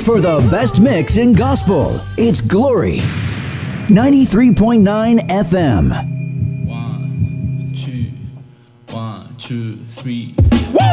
For the best mix in gospel, it's Glory 93.9 FM. 1, 2, 1, 2, 3.